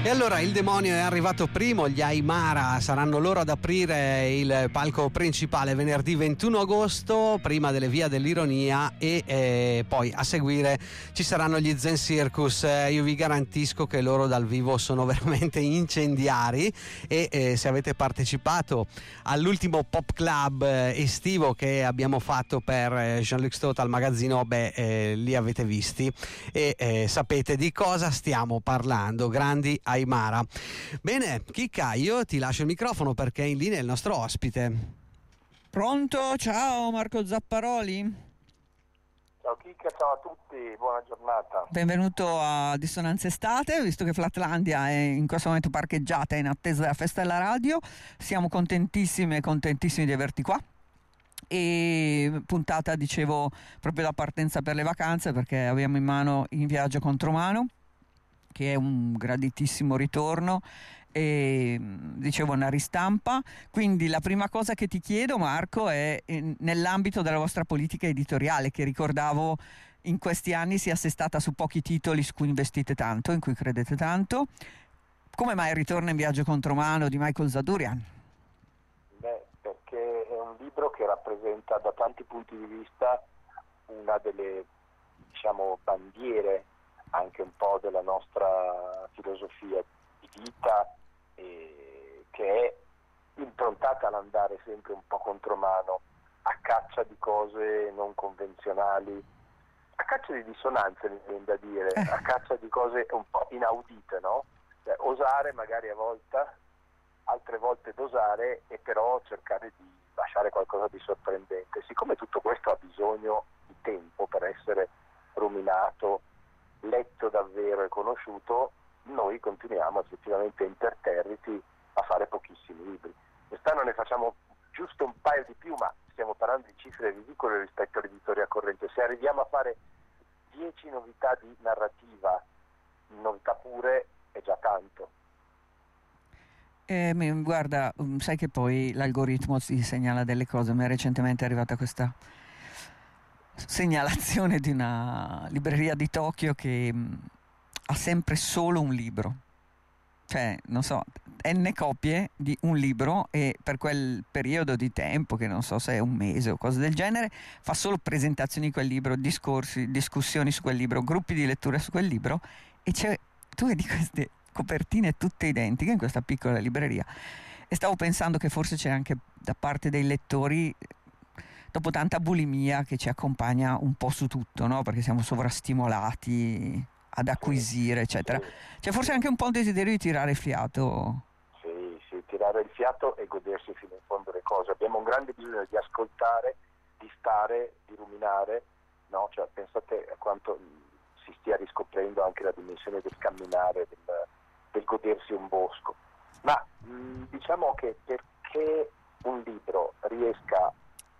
E allora il demonio è arrivato primo, gli Aymara saranno loro ad aprire il palco principale venerdì 21 agosto, prima delle Via dell'Ironia e poi a seguire ci saranno gli Zen Circus. Io vi garantisco che loro dal vivo sono veramente incendiari e se avete partecipato all'ultimo Pop Club estivo che abbiamo fatto per Jean-Luc Stot al magazzino, li avete visti e sapete di cosa stiamo parlando. Grandi Aymara. Bene, Chicca, io ti lascio il microfono perché in linea è il nostro ospite. Pronto? Ciao Marco Zapparoli. Ciao Chicca, ciao a tutti, buona giornata. Benvenuto a Dissonanza Estate, visto che Flatlandia è in questo momento parcheggiata in attesa della festa della radio. Siamo contentissimi di averti qua. E puntata, dicevo, proprio la partenza per le vacanze, perché abbiamo in mano In viaggio contromano, che è un graditissimo ritorno e dicevo una ristampa. Quindi la prima cosa che ti chiedo, Marco, è nell'ambito della vostra politica editoriale, che ricordavo in questi anni si è assestata su pochi titoli su cui investite tanto, in cui credete tanto. Come mai ritorna In viaggio contromano di Michael Zadurian? Perché è un libro che rappresenta da tanti punti di vista una delle, diciamo, bandiere anche un po' della nostra filosofia di vita, che è improntata all'andare sempre un po' contromano, a caccia di cose non convenzionali, a caccia di dissonanze, mi viene da dire, a caccia di cose un po' inaudite, no? Osare magari a volte, altre volte dosare, e però cercare di lasciare qualcosa di sorprendente. Siccome tutto questo ha bisogno di tempo per essere ruminato, letto davvero e conosciuto, noi continuiamo effettivamente imperterriti a fare pochissimi libri. Quest'anno ne facciamo giusto un paio di più, ma stiamo parlando di cifre ridicole rispetto all'editoria corrente. Se arriviamo a fare 10 novità di narrativa, novità pure, è già tanto. Guarda, sai che poi l'algoritmo ti segnala delle cose. Mi è recentemente arrivata questa segnalazione di una libreria di Tokyo che ha sempre solo un libro, cioè non so, n copie di un libro, e per quel periodo di tempo, che non so se è un mese o cose del genere, fa solo presentazioni di quel libro, discorsi, discussioni su quel libro, gruppi di lettura su quel libro, e tu vedi queste copertine tutte identiche in questa piccola libreria. E stavo pensando che forse c'è anche da parte dei lettori, dopo tanta bulimia che ci accompagna un po' su tutto, no? Perché siamo sovrastimolati ad acquisire, eccetera. C'è forse anche un po' un desiderio di tirare il fiato. Sì, tirare il fiato e godersi fino in fondo le cose. Abbiamo un grande bisogno di ascoltare, di stare, di ruminare, no? Cioè, pensate a quanto si stia riscoprendo anche la dimensione del camminare, del godersi un bosco. Ma diciamo che perché un libro riesca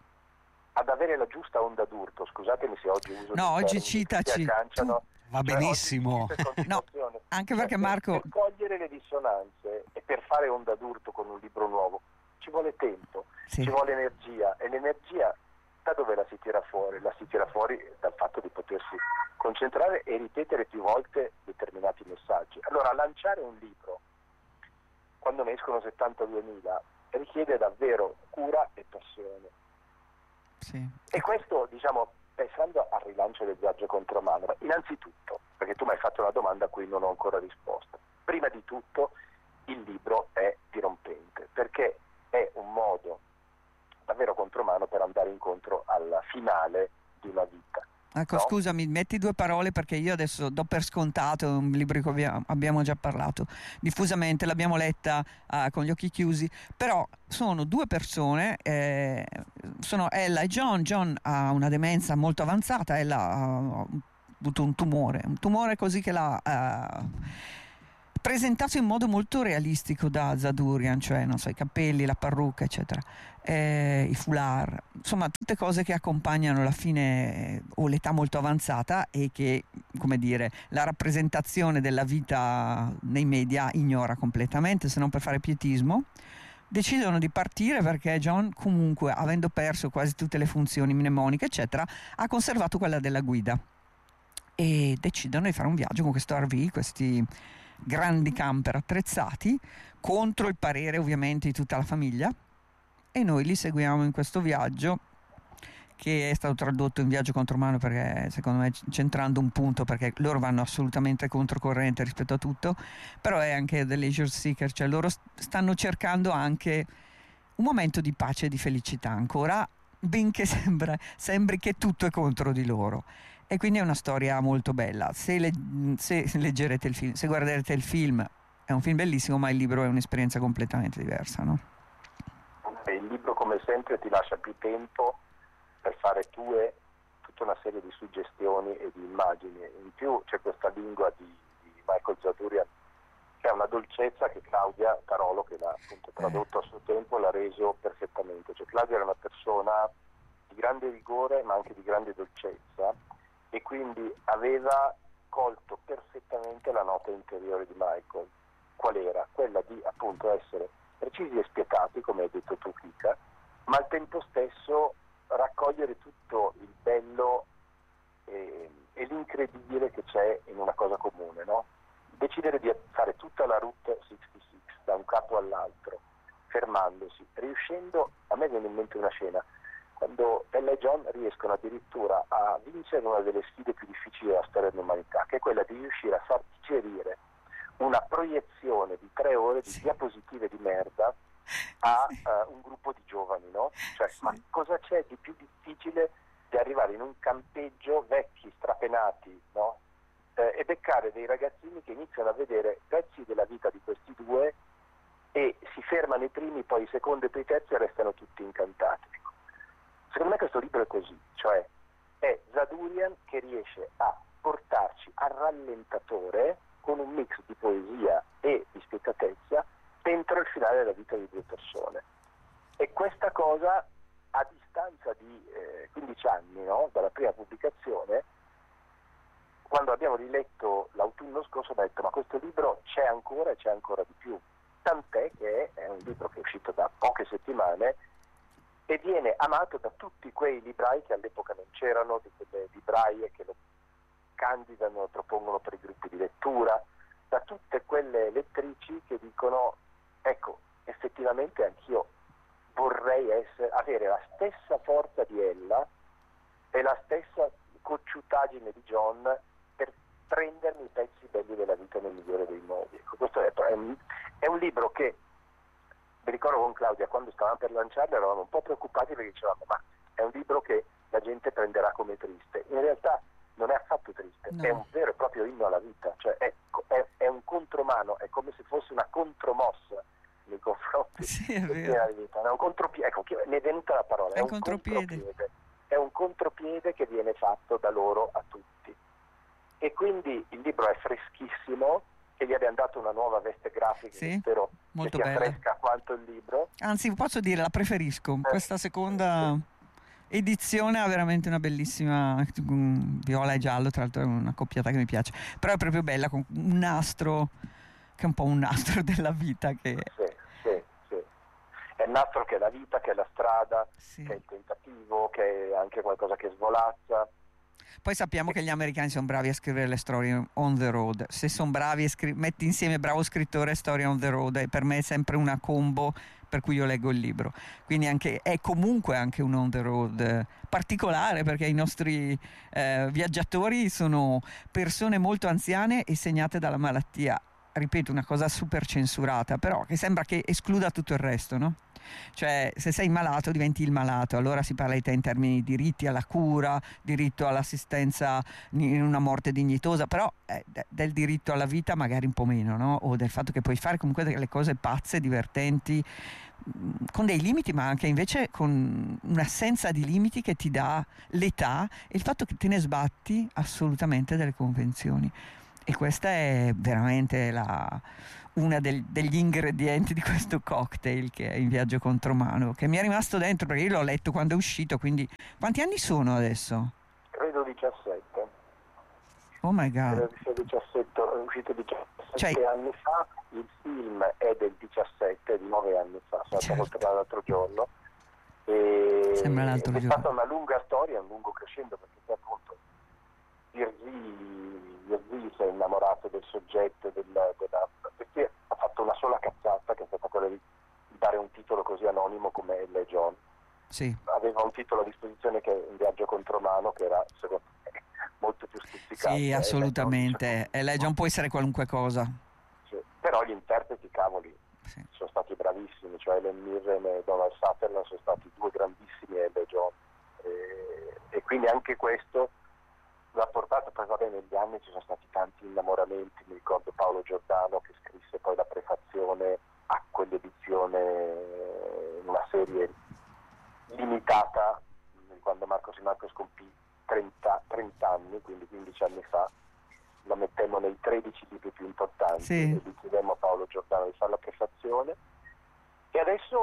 ad avere la giusta onda d'urto, scusatemi se oggi uso oggi citaci, va benissimo. No, anche perché Marco, per cogliere le dissonanze e per fare onda d'urto con un libro nuovo ci vuole tempo, sì, ci vuole energia, e l'energia da dove la si tira fuori? La si tira fuori dal fatto di potersi concentrare e ripetere più volte determinati messaggi. Allora, lanciare un libro quando ne escono 72.000 richiede davvero cura e passione. sì. E questo, diciamo, pensando al rilancio del viaggio contromano, innanzitutto, perché tu mi hai fatto una domanda a cui non ho ancora risposto, prima di tutto il libro è dirompente, perché è un modo davvero contromano per andare incontro al finale di una vita. Ecco, no? scusami, metti due parole, perché io adesso do per scontato, è un libro di cui abbiamo già parlato diffusamente, l'abbiamo letta con gli occhi chiusi, però sono due persone, sono Ella e John. John ha una demenza molto avanzata, Ella ha avuto un tumore così che l'ha presentato in modo molto realistico da Zadurian, cioè non so, i capelli, la parrucca, eccetera, i foulard, insomma tutte cose che accompagnano la fine o l'età molto avanzata, e che, come dire, la rappresentazione della vita nei media ignora completamente, se non per fare pietismo. Decidono di partire perché John, comunque, avendo perso quasi tutte le funzioni mnemoniche, eccetera, ha conservato quella della guida, e decidono di fare un viaggio con questo RV, grandi camper attrezzati, contro il parere ovviamente di tutta la famiglia, e noi li seguiamo in questo viaggio, che è stato tradotto in viaggio contromano perché secondo me centrando un punto, perché loro vanno assolutamente controcorrente rispetto a tutto, però è anche The Leisure Seeker, cioè loro stanno cercando anche un momento di pace e di felicità ancora, benché sembri che tutto è contro di loro. E quindi è una storia molto bella. Se leggerete il film, se guarderete il film, è un film bellissimo, ma il libro è un'esperienza completamente diversa, no? Il libro, come sempre, ti lascia più tempo per fare tutta una serie di suggestioni e di immagini. In più c'è questa lingua di Michael Zadurian, che ha una dolcezza che Claudia Carolo, che l'ha appunto tradotto a suo tempo, l'ha reso perfettamente. Cioè Claudia era una persona di grande rigore ma anche di grande dolcezza, e quindi aveva colto perfettamente la nota interiore di Michael. Qual era? Quella di appunto essere precisi e spietati, come hai detto tu, Kika, ma al tempo stesso raccogliere tutto il bello e l'incredibile che c'è in una cosa comune, no? Decidere di fare tutta la Route 66 da un capo all'altro, fermandosi, riuscendo, a me viene in mente una scena, quando Ella e John riescono addirittura a vincere una delle sfide più difficili della storia dell'umanità, che è quella di riuscire a far digerire una proiezione di 3 ore di diapositive di merda a un gruppo di giovani, no? Cioè, ma cosa c'è di più difficile di arrivare in un campeggio, vecchi, strapenati, no? E beccare dei ragazzini che iniziano a vedere pezzi della vita di questi due e si fermano i primi, poi i secondi e poi i terzi e restano tutti incantati. Ecco. Secondo me questo libro è così, cioè è Zadurian che riesce a portarci al rallentatore con un mix di poesia e di spietatezza dentro il finale della vita di 2 persone. E questa cosa, a distanza di 15 anni, no, dalla prima pubblicazione, quando abbiamo riletto l'autunno scorso, ho detto ma questo libro c'è ancora e c'è ancora di più. Tant'è che è un libro che è uscito da poche settimane e viene amato da tutti quei librai che all'epoca non c'erano, di quelle libraie che lo candidano, lo propongono per i gruppi di lettura, da tutte quelle lettrici che dicono ecco, effettivamente anch'io vorrei avere la stessa forza di Ella e la stessa cocciutaggine di John per prendermi i pezzi belli della vita nel migliore dei modi. Ecco, questo è un libro che, mi ricordo con Claudia, quando stavamo per lanciarlo eravamo un po' preoccupati perché dicevamo ma è un libro che la gente prenderà come triste. In realtà non è affatto triste, no. È un vero e proprio inno alla vita, cioè è un contromano, è come se fosse una contromossa nei confronti della vita, è un contropiede, ecco, mi è venuta la parola, è un contropiede che viene fatto da loro a tutti. E quindi il libro è freschissimo, che gli abbiamo dato una nuova veste grafica, che spero molto che sia bella, fresca quanto il libro. Anzi, posso dire, la preferisco. Questa seconda edizione ha veramente una bellissima viola e giallo, tra l'altro è una coppiata che mi piace, però è proprio bella, con un nastro che è un po' un nastro della vita che... Sì. È il nastro che è la vita, che è la strada, che è il tentativo, che è anche qualcosa che svolazza. Poi sappiamo che gli americani sono bravi a scrivere le storie on the road. Se sono bravi metti insieme bravo scrittore e storia on the road, e per me è sempre una combo per cui io leggo il libro. Quindi è comunque anche un on the road particolare, perché i nostri viaggiatori sono persone molto anziane e segnate dalla malattia. Ripeto, una cosa super censurata, però che sembra che escluda tutto il resto, no? Cioè, se sei malato diventi il malato, allora si parla di te in termini di diritti alla cura, diritto all'assistenza in una morte dignitosa, però del diritto alla vita magari un po' meno, no? O del fatto che puoi fare comunque delle cose pazze, divertenti, con dei limiti, ma anche invece con un'assenza di limiti che ti dà l'età e il fatto che te ne sbatti assolutamente delle convenzioni. E questa è veramente una degli ingredienti di questo cocktail che è In viaggio contromano, che mi è rimasto dentro perché io l'ho letto quando è uscito. Quindi quanti anni sono adesso? Credo 17. Oh my god, credo sia 17, è uscito 17 anni fa. Il film è del 17, di 9 anni fa, sono stato controllato l'altro giorno e sembra l'altro giorno. È stata una lunga storia, un lungo crescendo, perché poi appunto Virzi si è innamorato del soggetto perché ha fatto una sola cazzata, che è stata quella di dare un titolo così anonimo come L. John. Sì. Aveva un titolo a disposizione che è Un viaggio contromano, che era secondo me molto più stuzzicante. Sì, assolutamente. L. John può essere qualunque cosa. Sì. Però gli interpreti, cavoli, Sì. sono stati bravissimi, cioè Helen Mirren e Donald Sutherland sono stati due grandissimi L. John, e quindi anche questo l'ha portato. Poi vabbè, negli anni ci sono stati tanti innamoramenti, mi ricordo Paolo Giordano che scrisse poi la prefazione a quell'edizione, una serie limitata, quando Marco Simarco scompì 30 anni, quindi 15 anni fa, la mettemmo nei 13 libri più importanti, sì, e gli chiedemmo a Paolo Giordano di fare la prefazione, e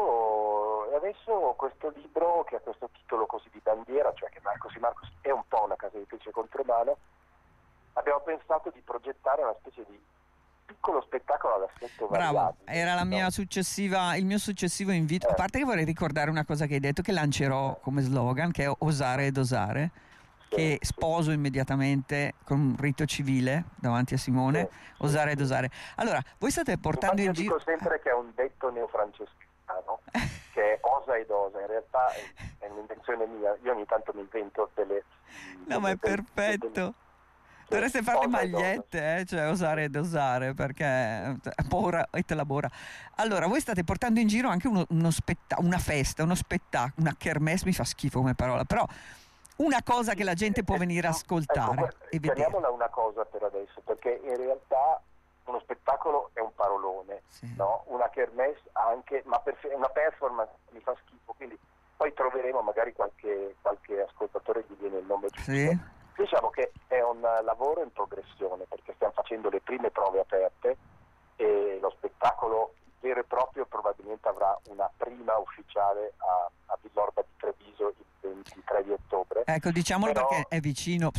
adesso questo libro, che ha questo titolo così di bandiera, cioè che Marco Simarco è un po' una casa editrice contromano, abbiamo pensato di progettare una specie di piccolo spettacolo ad assetto variabile. bravo, era la mia successiva, il mio successivo invito. A parte che vorrei ricordare una cosa che hai detto, che lancerò come slogan, che è osare ed osare, che sposo immediatamente con un rito civile davanti a Simone, osare ed osare. Allora, voi state portando in giro... Io dico sempre che è un detto neofrancescano, che è osa ed osa, in realtà è un'invenzione mia, io ogni tanto mi invento delle... No, ma è perfetto. Dovreste fare le magliette, cioè osare ed osare, perché pora et labora. Allora, voi state portando in giro anche una festa, uno spettacolo, una kermesse, mi fa schifo come parola, però una cosa che la gente può venire a ascoltare e vedere. Chiamiamola una cosa per adesso, perché in realtà uno spettacolo è un parolone, sì, no? Una kermesse anche, ma una performance mi fa schifo, quindi poi troveremo magari qualche ascoltatore che viene il nome giusto. Sì. Diciamo che è un lavoro in progressione, perché stiamo facendo le prime prove aperte e lo spettacolo vero e proprio probabilmente avrà una prima ufficiale a Villorba di Treviso il 23 di ottobre. Ecco, diciamolo, però, perché è vicino,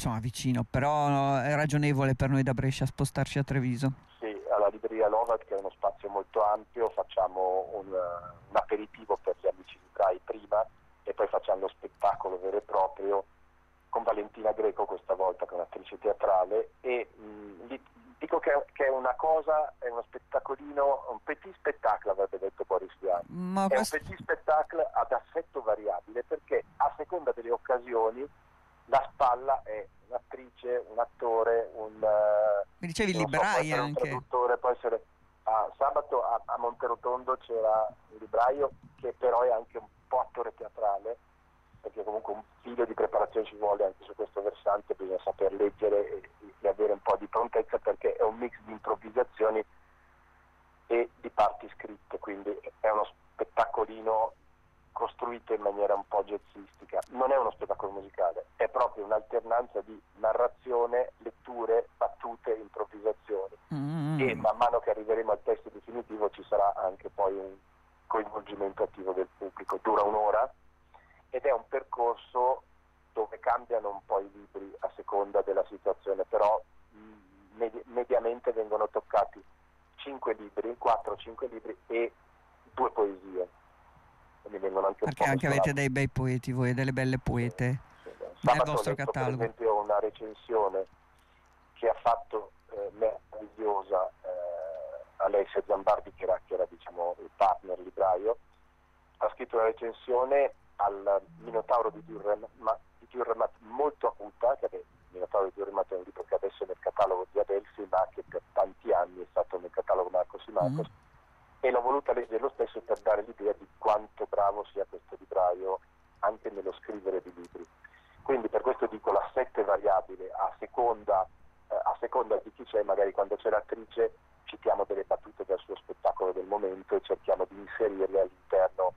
però è ragionevole per noi da Brescia spostarci a Treviso. Sì, alla libreria Lovat, che è uno spazio molto ampio, facciamo un aperitivo per gli amici librai prima e poi facciamo lo spettacolo vero e proprio con Valentina Greco questa volta, che è un'attrice teatrale, e dico che è una cosa, è uno spettacolino, un petit spectacle avrebbe detto Boris Vian. È un petit spectacle ad assetto variabile, perché a seconda delle occasioni la spalla è un'attrice, un attore, mi dicevi librai anche. Un traduttore, può essere. Sabato a Monterotondo c'era un libraio che però è anche un po' attore teatrale, perché comunque un figlio di preparazione ci vuole anche su questo versante, bisogna saper leggere e avere un po' di prontezza, perché è un mix di improvvisazioni e di parti scritte, quindi è uno spettacolino costruito in maniera un po' jazzistica. Non è uno spettacolo musicale, è proprio un'alternanza di narrazione, letture, battute, improvvisazioni, e man mano che arriveremo al testo definitivo ci sarà anche poi un coinvolgimento attivo del pubblico. Dura un'ora ed è un percorso dove cambiano un po' i libri a seconda della situazione, però mediamente vengono toccati 4-5 libri e 2 poesie. Vengono anche perché anche avete dei bei poeti voi, delle belle poete nel vostro catalogo. Per esempio una recensione che ha fatto meravigliosa Alessia Zambardi, che era diciamo il partner libraio, ha scritto una recensione al Minotauro di Dürrenmatt molto acuta, che il Minotauro di Dürrenmatt è un libro che adesso è nel catalogo di Adelphi, ma che per tanti anni è stato nel catalogo Marco Simarcos, e l'ho voluta leggere lo stesso per dare l'idea di quanto bravo sia questo libraio anche nello scrivere di libri. Quindi per questo dico l'assetto è variabile a seconda di chi c'è. Magari quando c'è l'attrice citiamo delle battute del suo spettacolo del momento e cerchiamo di inserirle all'interno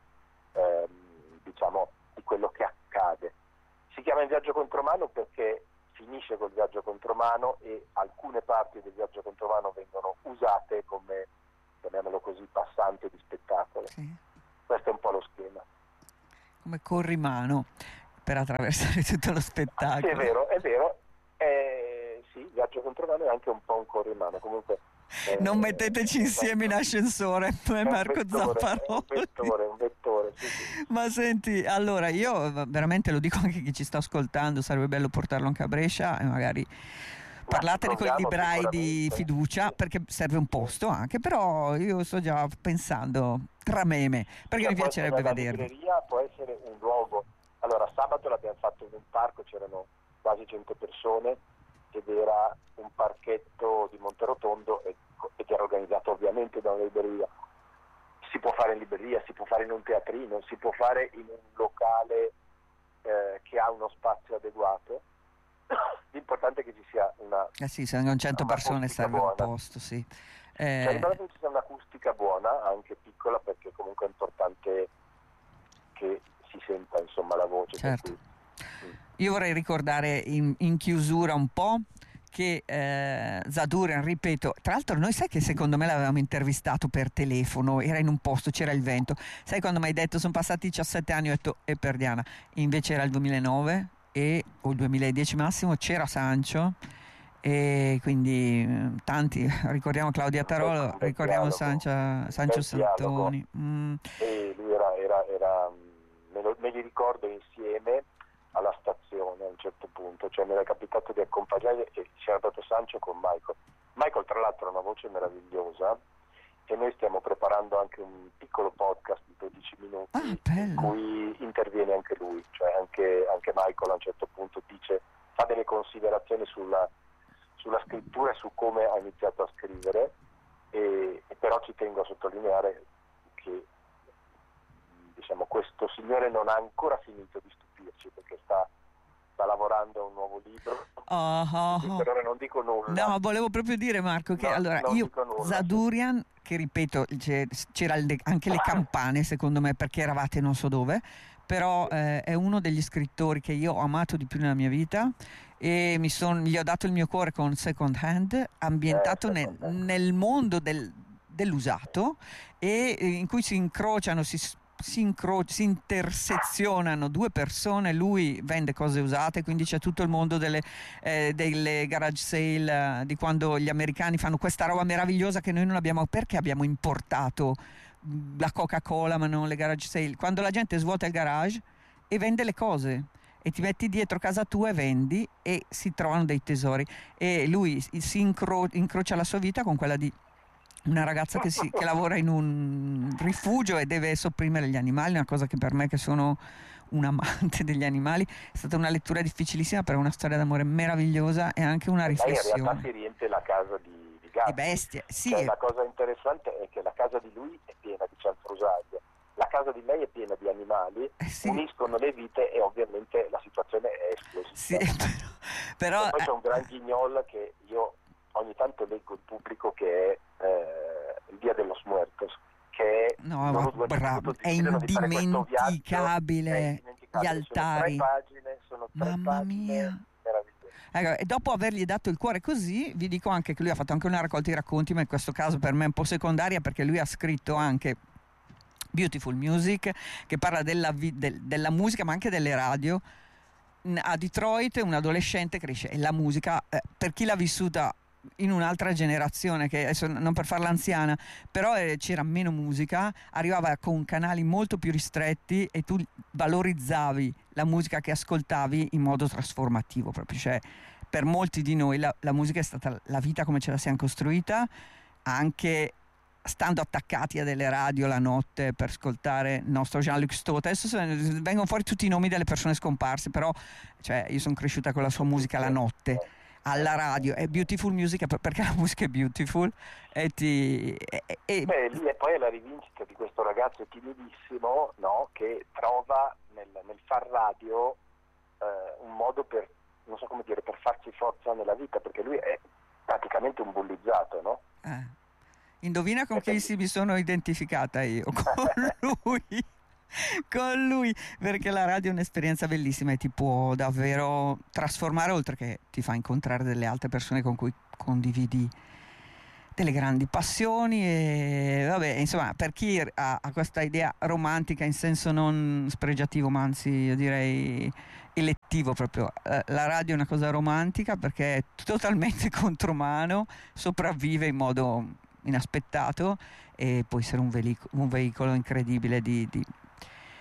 diciamo di quello che accade. Si chiama Il viaggio contromano perché finisce col viaggio contromano e alcune parti del viaggio contromano vengono usate come, chiamiamolo così, passante di spettacolo. Sì. Questo è un po' lo schema. Come corrimano per attraversare tutto lo spettacolo. Sì, è vero. Sì, il viaggio contromano è anche un po' un corrimano. Comunque non metteteci insieme in ascensore, Marco Zapparoli. Un vettore, sì. Ma senti, allora io veramente lo dico anche a chi ci sta ascoltando, sarebbe bello portarlo anche a Brescia e magari parlatene con i librai di fiducia, perché serve un posto anche, però io sto già pensando tra me e me, perché mi piacerebbe vederli. La libreria può essere un luogo. Allora, sabato l'abbiamo fatto in un parco, c'erano quasi 100 persone ed era un parchetto di Monterotondo ed era organizzato ovviamente da una libreria. Si può fare in libreria, si può fare in un teatrino, si può fare in un locale che ha uno spazio adeguato. L'importante è che ci sia una sì, se non 100 persone serve un posto, sì. L'importante è che ci sia un'acustica buona, anche piccola, perché comunque è importante che si senta insomma la voce. Certo. Io vorrei ricordare in chiusura un po' che Zadurian, ripeto, tra l'altro noi sai che secondo me l'avevamo intervistato per telefono, era in un posto, c'era il vento, sai quando mi hai detto sono passati 17 anni, ho detto e perdiana, invece era il 2009 o il 2010 massimo, c'era Sancio e quindi tanti, ricordiamo Claudia Tarolo, ricordiamo Sancio Santoni. E lui me li ricordo insieme alla stazione a un certo punto, cioè mi era capitato di accompagnare e c'era proprio Sancio con Michael tra l'altro ha una voce meravigliosa e noi stiamo preparando anche un piccolo podcast di 12 minuti in cui interviene anche lui, cioè anche Michael a un certo punto fa delle considerazioni sulla scrittura e su come ha iniziato a scrivere e però ci tengo a sottolineare che diciamo questo signore non ha ancora finito di stupirci perché sta lavorando a un nuovo libro. Per ora non dico nulla. No, volevo proprio dire Marco che allora io Zadurian, che ripeto c'era anche le campane secondo me perché eravate non so dove, però è uno degli scrittori che io ho amato di più nella mia vita e gli ho dato il mio cuore con Second Hand, ambientato nel mondo dell'usato e in cui si incrociano, si intersezionano due persone, lui vende cose usate, quindi c'è tutto il mondo delle garage sale, di quando gli americani fanno questa roba meravigliosa che noi non abbiamo, perché abbiamo importato la Coca-Cola ma non le garage sale, quando la gente svuota il garage e vende le cose e ti metti dietro casa tua e vendi e si trovano dei tesori e lui si incrocia la sua vita con quella di una ragazza che lavora in un rifugio e deve sopprimere gli animali, una cosa che per me che sono un amante degli animali è stata una lettura difficilissima, però una storia d'amore meravigliosa e anche una riflessione. In realtà si riempie la casa di gatti, di bestie, sì. Cioè, la cosa interessante è che la casa di lui è piena di cianfrusaglie, la casa di lei è piena di animali, uniscono le vite e ovviamente la situazione è esplosiva. Sì, però e poi c'è un gran guignol che io ogni tanto leggo in pubblico che è il Dia de los Muertos, che è è indimenticabile, gli altari, sono tre pagine meravigliose. E dopo avergli dato il cuore così, vi dico anche che lui ha fatto anche una raccolta di racconti, ma in questo caso per me è un po' secondaria perché lui ha scritto anche Beautiful Music, che parla della musica ma anche delle radio. A Detroit un adolescente cresce e la musica, per chi l'ha vissuta in un'altra generazione, che adesso non per farla anziana, però c'era meno musica, arrivava con canali molto più ristretti e tu valorizzavi la musica che ascoltavi in modo trasformativo proprio, cioè per molti di noi la musica è stata la vita come ce la siamo costruita, anche stando attaccati a delle radio la notte per ascoltare il nostro Jean-Luc Stot. Adesso vengono fuori tutti i nomi delle persone scomparse, però cioè, io sono cresciuta con la sua musica la notte alla radio, è Beautiful Music perché la musica è beautiful e lì e poi è la rivincita di questo ragazzo timidissimo, no? Che trova nel far radio un modo per, non so come dire, per farci forza nella vita, perché lui è praticamente un bullizzato, no? Indovina con chi mi sono identificata io, con lui, perché la radio è un'esperienza bellissima e ti può davvero trasformare, oltre che ti fa incontrare delle altre persone con cui condividi delle grandi passioni e vabbè, insomma, per chi ha questa idea romantica in senso non spregiativo ma anzi io direi elettivo proprio, la radio è una cosa romantica perché è totalmente contromano, sopravvive in modo inaspettato e può essere un veicolo incredibile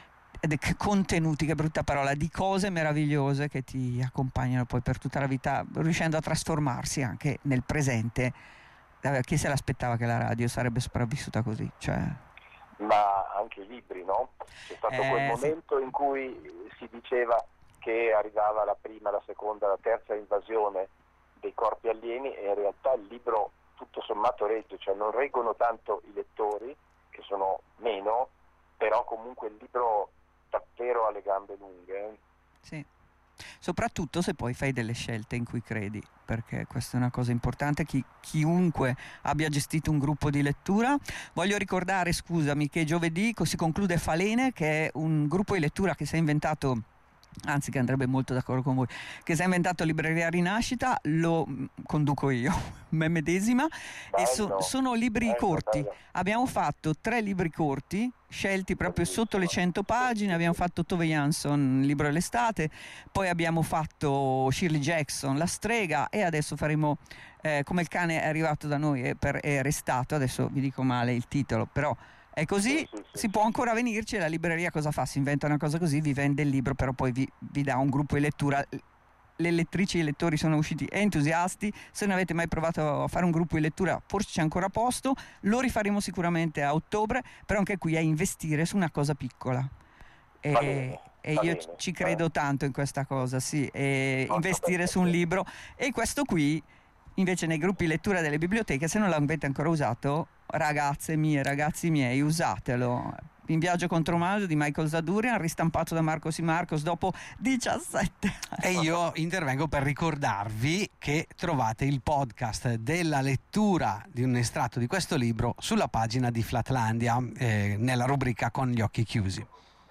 contenuti, che brutta parola, di cose meravigliose che ti accompagnano poi per tutta la vita, riuscendo a trasformarsi anche nel presente. Chi se l'aspettava che la radio sarebbe sopravvissuta così? Cioè... Ma anche i libri, no? C'è stato quel momento in cui si diceva che arrivava la prima, la seconda, la terza invasione dei corpi alieni, e in realtà il libro tutto sommato regge, cioè non reggono tanto i lettori, che sono meno, però comunque il libro davvero ha le gambe lunghe. Sì, soprattutto se poi fai delle scelte in cui credi, perché questa è una cosa importante. Chiunque abbia gestito un gruppo di lettura, voglio ricordare, scusami, che giovedì si conclude Falene, che è un gruppo di lettura che si è inventato, anzi che andrebbe molto d'accordo con voi, che si è inventato Libreria Rinascita, lo conduco io, me medesima, e sono libri corti. Bello. Abbiamo fatto 3 libri corti scelti proprio sotto le 100 pagine. Abbiamo fatto Tove Jansson, il libro dell'estate, poi abbiamo fatto Shirley Jackson, La strega, e adesso faremo Come il cane è arrivato da noi è restato, adesso vi dico male il titolo, però è così. Sì. Si può ancora venirci, e la libreria cosa fa? Si inventa una cosa così, vi vende il libro, però poi vi dà un gruppo di lettura. Le lettrici e i lettori sono usciti entusiasti. Se non avete mai provato a fare un gruppo di lettura, forse c'è ancora posto, lo rifaremo sicuramente a ottobre, però anche qui è investire su una cosa piccola. E io ci credo tanto in questa cosa, sì, e investire su un libro. E questo qui invece nei gruppi lettura delle biblioteche, se non l'avete ancora usato, ragazze mie, ragazzi miei, usatelo. In viaggio contro Maso di Michael Zadurian, ristampato da Marcos y Marcos dopo 17 anni. E io intervengo per ricordarvi che trovate il podcast della lettura di un estratto di questo libro sulla pagina di Flatlandia, nella rubrica Con gli occhi chiusi.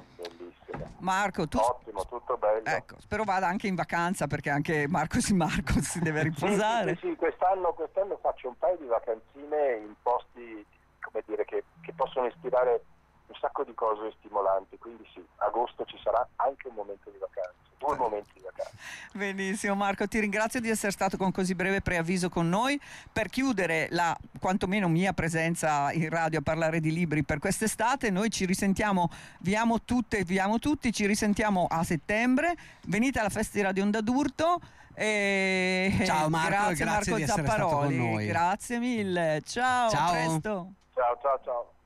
Marco, tu... Ottimo, tutto bello. Ecco, spero vada anche in vacanza, perché anche Marcos y Marcos si deve riposare. Sì, quest'anno faccio un paio di vacanzine in posti, come dire, che possono ispirare un sacco di cose stimolanti, quindi sì, agosto ci sarà anche un momento di vacanza, 2 momenti di vacanza. Benissimo Marco, ti ringrazio di essere stato con così breve preavviso con noi. Per chiudere la quantomeno mia presenza in radio a parlare di libri per quest'estate, noi ci risentiamo, vi amo tutte e vi amo tutti, ci risentiamo a settembre, venite alla festa di Radio Onda d'Urto. Ciao Marco, grazie di essere stato con noi. Grazie mille, ciao. A presto. Ciao.